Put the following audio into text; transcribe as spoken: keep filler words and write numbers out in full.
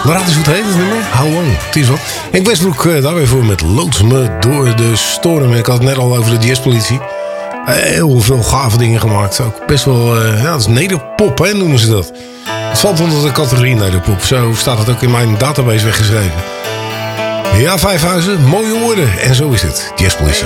Maar raad eens hoe het heet, het nummer. How Long. Het is wat. Henk Westbroek uh, daar weer voor met Loods me door de storm. Ik had het net al over de jazzpolitie. Uh, heel veel gave dingen gemaakt. Ook best wel, uh, ja, dat is nederpop, hè, noemen ze dat. Het valt onder de categorie nederpop. Zo staat het ook in mijn database weggeschreven. Ja, Vijfhuizen, mooie woorden. En zo is het. Jazzpolitie.